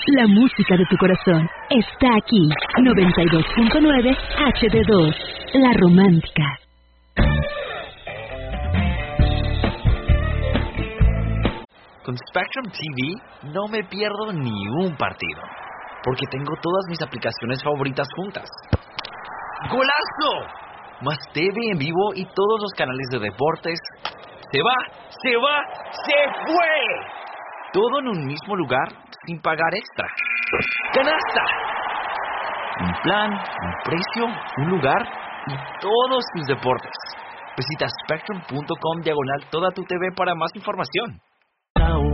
La música de tu corazón está aquí. 92.9 HD2, La Romántica. Con Spectrum TV no me pierdo ni un partido, porque tengo todas mis aplicaciones favoritas juntas. ¡Golazo! Más TV en vivo y todos los canales de deportes. ¡Se fue! Todo en un mismo lugar sin pagar extra. ¡Canasta! Un plan, un precio, un lugar y todos tus deportes. Visita spectrum.com/toda tu TV para más información.